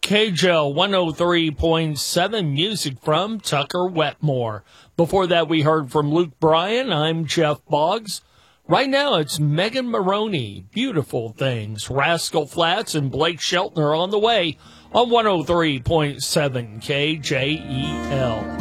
KJL 103.7, music from Tucker Wetmore. Before that, we heard from Luke Bryan. I'm Jeff Boggs. Right now, it's Megan Maroney. Beautiful Things. Rascal Flatts and Blake Shelton are on the way on 103.7 KJEL.